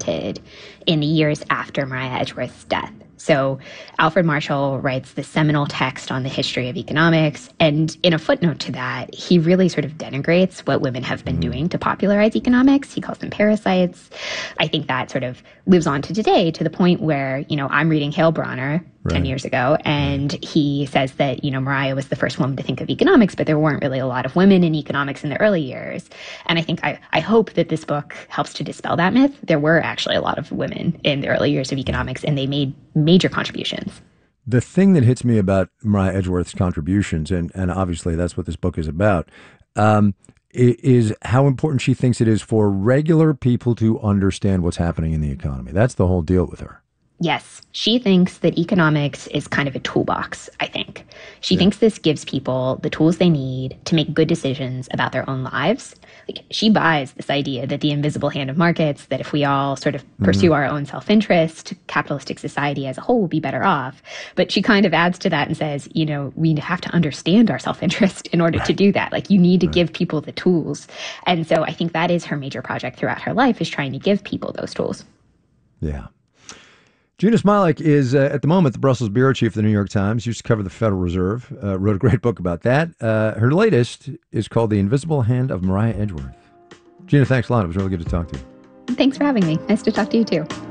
printed in the years after Mariah Edgeworth's death. So Alfred Marshall writes the seminal text on the history of economics. And in a footnote to that, he really sort of denigrates what women have been doing to popularize economics. He calls them parasites. I think that sort of lives on to today, to the point where, I'm reading Hale Bronner 10 years ago, and he says that, Mariah was the first woman to think of economics, but there weren't really a lot of women in economics in the early years. And I think I hope that this book helps to dispel that myth. There were actually a lot of women in the early years of economics, and they made major contributions. The thing that hits me about Mariah Edgeworth's contributions, and obviously that's what this book is about, is how important she thinks it is for regular people to understand what's happening in the economy. That's the whole deal with her. Yes, she thinks that economics is kind of a toolbox, I think. She thinks this gives people the tools they need to make good decisions about their own lives. Like, she buys this idea that the invisible hand of markets, that if we all sort of pursue our own self-interest, capitalistic society as a whole will be better off. But she kind of adds to that and says, we have to understand our self-interest in order to do that. Like, you need to give people the tools. And so I think that is her major project throughout her life, is trying to give people those tools. Yeah. Gina Smialek is, at the moment, the Brussels bureau chief of the New York Times. Used to cover the Federal Reserve. Wrote a great book about that. Her latest is called The Invisible Hand of Mariah Edgeworth. Gina, thanks a lot. It was really good to talk to you. Thanks for having me. Nice to talk to you, too.